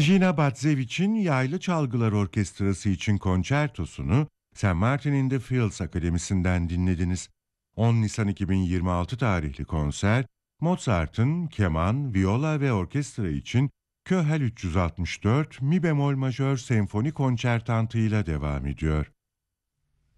Gina Batzevich'in Yaylı Çalgılar Orkestrası için konçertosunu St. Martin in the Fields Akademisi'nden dinlediniz. 10 Nisan 2026 tarihli konser, Mozart'ın keman, viola ve orkestra için Köhel 364 mi bemol majör senfoni konçertantı ile devam ediyor.